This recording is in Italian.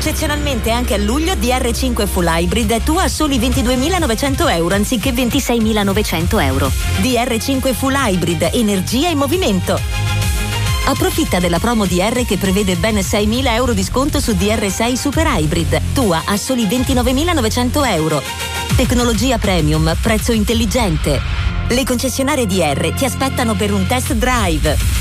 Eccezionalmente anche a luglio DR5 Full Hybrid è tua a soli 22.900 euro anziché 26.900 euro. DR5 Full Hybrid, energia e movimento. Approfitta della promo DR che prevede ben 6.000 euro di sconto su DR6 Super Hybrid, tua a soli 29.900 euro. Tecnologia premium, prezzo intelligente. Le concessionarie DR ti aspettano per un test drive.